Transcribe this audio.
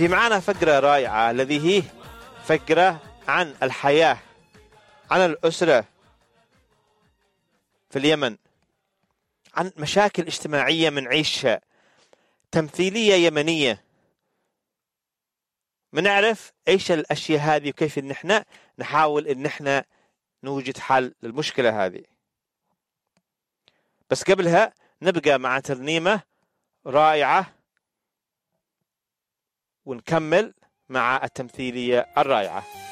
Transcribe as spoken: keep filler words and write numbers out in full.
في معنا فقرة رائعة الذي هي فقرة عن الحياة، عن الأسرة في اليمن، عن مشاكل اجتماعية من عيشها، تمثيلية يمنية. بنعرف ايش الاشياء هذه وكيف ان احنا نحاول ان احنا نوجد حل للمشكلة هذه. بس قبلها نبقى مع ترنيمة رائعة ونكمل مع التمثيلية الرائعة.